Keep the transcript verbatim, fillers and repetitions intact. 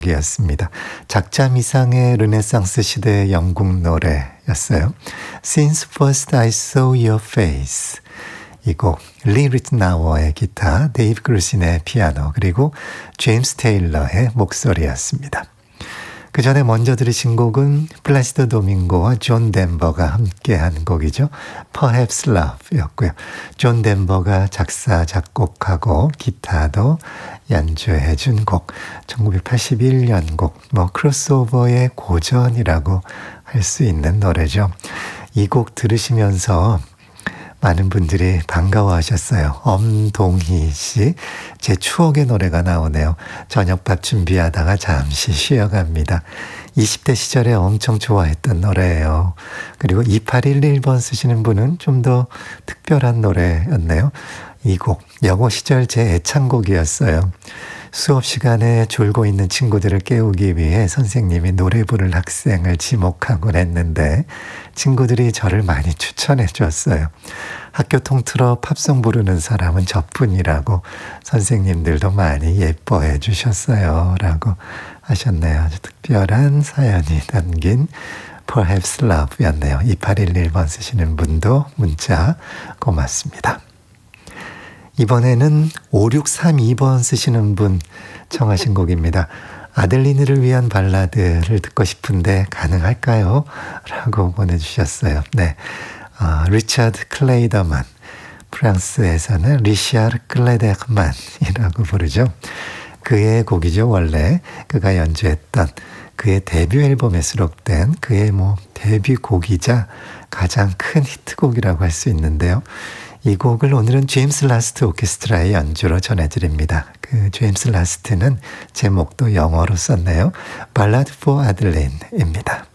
이었습니다. 작자 미상의 르네상스 시대의 영국 노래였어요. Since first I saw your face. 이 곡 리 리트나워의 기타, 데이브 그루신의 피아노, 그리고 제임스 테일러의 목소리였습니다. 그 전에 먼저 들으신 곡은 플라시도 도밍고와 존 덴버가 함께한 곡이죠. Perhaps Love였고요. 존 덴버가 작사, 작곡하고 기타도 연주해 준 곡, 천구백팔십일 년 곡, 뭐 크로스오버의 고전이라고 할 수 있는 노래죠. 이 곡 들으시면서 많은 분들이 반가워하셨어요. 엄동희 씨, 제 추억의 노래가 나오네요. 저녁밥 준비하다가 잠시 쉬어갑니다. 이십 대 시절에 엄청 좋아했던 노래예요. 그리고 이팔일일 번 쓰시는 분은 좀 더 특별한 노래였네요. 이 곡, 여고 시절 제 애창곡이었어요. 수업 시간에 졸고 있는 친구들을 깨우기 위해 선생님이 노래 부를 학생을 지목하곤 했는데 친구들이 저를 많이 추천해 줬어요. 학교 통틀어 팝송 부르는 사람은 저뿐이라고 선생님들도 많이 예뻐해 주셨어요. 라고 하셨네요. 아주 특별한 사연이 담긴 Perhaps Love였네요. 이팔일일 번 쓰시는 분도 문자 고맙습니다. 이번에는 오육삼이 번 쓰시는 분 청하신 곡입니다. 아델리느를 위한 발라드를 듣고 싶은데 가능할까요? 라고 보내주셨어요. 네, 어, 리차드 클레이더만, 프랑스에서는 리샤르 클레데만이라고 부르죠. 그의 곡이죠. 원래 그가 연주했던 그의 데뷔 앨범에 수록된 그의 뭐 데뷔 곡이자 가장 큰 히트곡이라고 할 수 있는데요. 이 곡을 오늘은 제임스 라스트 오케스트라의 연주로 전해드립니다. 그 제임스 라스트는 제목도 영어로 썼네요. Ballad for Adeline입니다.